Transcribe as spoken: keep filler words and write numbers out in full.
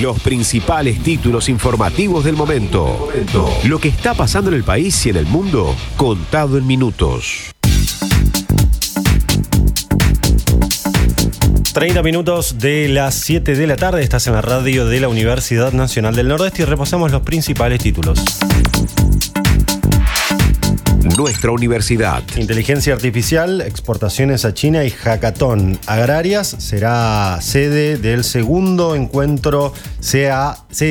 Los principales títulos informativos del momento. Lo que está pasando en el país y en el mundo, contado en minutos. treinta minutos de las siete de la tarde, estás en la radio de la Universidad Nacional del Nordeste y repasamos los principales títulos. Nuestra universidad. Inteligencia artificial, exportaciones a China y hackathon agrarias será sede del segundo encuentro C A